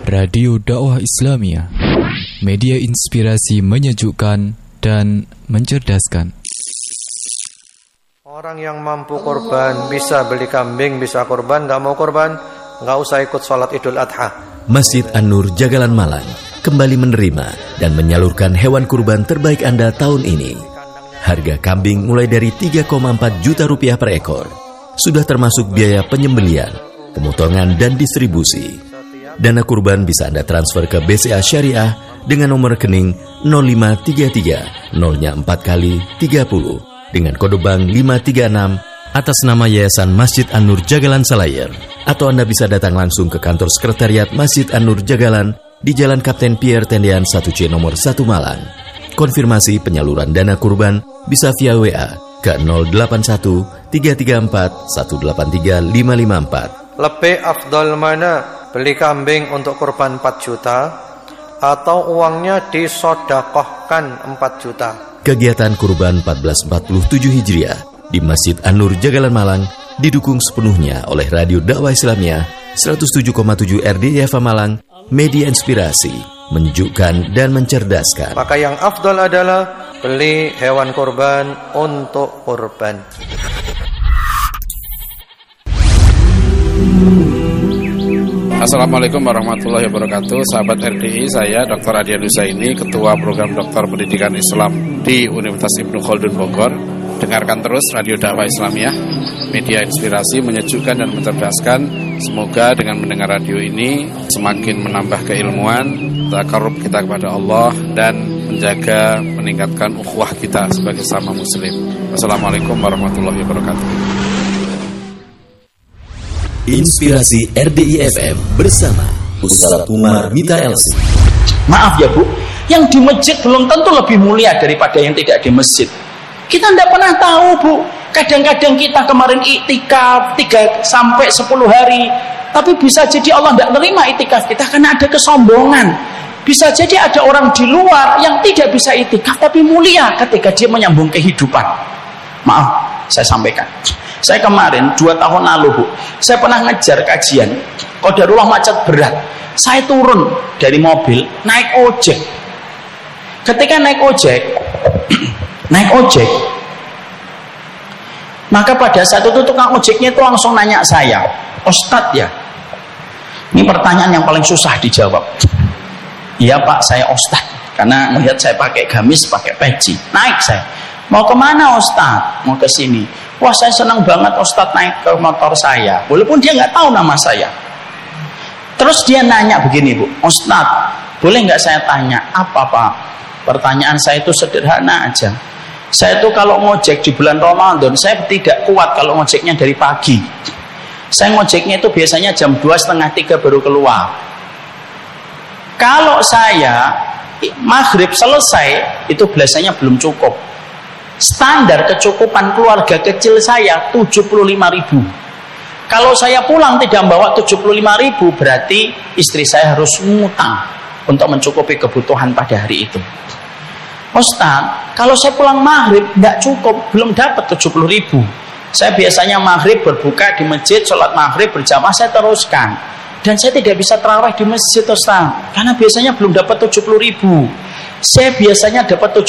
Radio Dakwah Islamiyah, media inspirasi menyejukkan dan mencerdaskan. Orang yang mampu korban bisa beli kambing, bisa korban. Gak mau korban, gak usah ikut sholat Idul Adha. Masjid An-Nur Jagalan Malang kembali menerima dan menyalurkan hewan kurban terbaik Anda tahun ini. Harga kambing mulai dari 3,4 juta rupiah per ekor. Sudah termasuk biaya penyembelian, pemotongan dan distribusi. Dana kurban bisa Anda transfer ke BCA Syariah dengan nomor rekening 0533 0-nya 4 kali 30 dengan kode bank 536 atas nama Yayasan Masjid An-Nur Jagalan Selayar. Atau Anda bisa datang langsung ke kantor sekretariat Masjid An-Nur Jagalan di Jalan Kapten Pierre Tendean 1C nomor 1 Malang. Konfirmasi penyaluran dana kurban bisa via WA ke 081 334 183 554. Lebih afdal mana? Beli kambing untuk kurban 4 juta atau uangnya disodakohkan 4 juta. Kegiatan kurban 1447 Hijriah di Masjid An-Nur Jagalan Malang didukung sepenuhnya oleh Radio Dakwah Islamiyah 107,7 RDIFA Malang, media inspirasi, menyejukkan dan mencerdaskan. Maka yang afdal adalah beli hewan kurban untuk kurban. Assalamualaikum warahmatullahi wabarakatuh. Sahabat RDI, saya Dr. Adian Husaini, Ketua Program Doktor Pendidikan Islam di Universitas Ibnu Khaldun Bogor. Dengarkan terus Radio Dakwah Islamiyah, media inspirasi, menyejukkan dan mencerdaskan. Semoga dengan mendengar radio ini semakin menambah keilmuan, takarrub kita kepada Allah, dan menjaga, meningkatkan ukhuwah kita sebagai sesama muslim. Wassalamualaikum warahmatullahi wabarakatuh. Inspirasi RDI FM bersama Ustaz Umar Mita LC. Maaf ya Bu, yang di masjid belum tentu lebih mulia daripada yang tidak di masjid. Kita tidak pernah tahu Bu. Kadang-kadang kita kemarin iktikaf 3 sampai 10 hari, tapi bisa jadi Allah tidak menerima iktikaf kita karena ada kesombongan. Bisa jadi ada orang di luar yang tidak bisa iktikaf tapi mulia ketika dia menyambung kehidupan. Maaf, saya sampaikan. Saya kemarin 2 tahun lalu Bu, saya pernah ngejar kajian Qadarullah macet berat. Saya turun dari mobil, naik ojek. Ketika naik ojek, maka pada saat itu tukang ojeknya itu langsung nanya saya, Ustadz ya, ini pertanyaan yang paling susah dijawab. Iya Pak, saya Ustadz, karena melihat saya pakai gamis, pakai peci. Naik saya, mau kemana Ustadz? Mau ke sini. Wah, saya senang banget Ustadz naik ke motor saya, walaupun dia nggak tahu nama saya. Terus dia nanya begini Bu, Ustadz, boleh nggak saya tanya apa Pak? Pertanyaan saya itu sederhana aja. Saya itu kalau ngojek di bulan Ramadan, saya tidak kuat kalau ngojeknya dari pagi. Saya ngojeknya itu biasanya jam 2:30, 3 baru keluar. Kalau saya maghrib selesai, itu biasanya belum cukup. Standar kecukupan keluarga kecil saya 75.000. Kalau saya pulang tidak bawa 75.000, berarti istri saya harus ngutang untuk mencukupi kebutuhan pada hari itu. Ustaz, kalau saya pulang maghrib tidak cukup, belum dapat 70.000. Saya biasanya maghrib berbuka di masjid, sholat maghrib berjamaah, saya teruskan. Dan saya tidak bisa tarawih di masjid Ustaz, karena biasanya belum dapat 70.000. Saya biasanya dapat